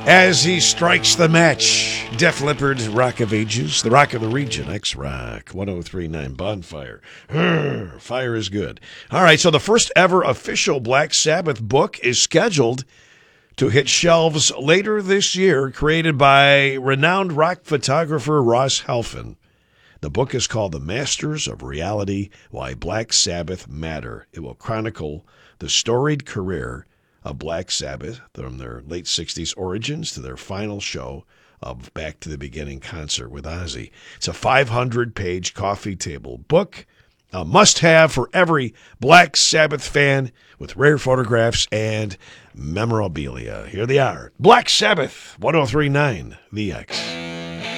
As he strikes the match, Def Leppard, Rock of Ages, the Rock of the Region, X-Rock, 103.9 Bonfire. Fire is good. All right, so the first ever official Black Sabbath book is scheduled to hit shelves later this year, created by renowned rock photographer Ross Halfin. The book is called The Masters of Reality, Why Black Sabbath Matter. It will chronicle the storied career of Black Sabbath from their late 60s origins to their final show of Back to the Beginning concert with Ozzy. It's a 500-page coffee table book, a must-have for every Black Sabbath fan with rare photographs and memorabilia. Here they are. Black Sabbath, 103.9 VX.